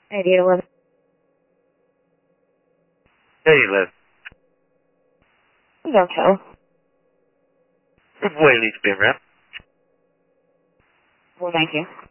8811. Hey, Liv. Don't tell. Whaley's been rep. Well, thank you.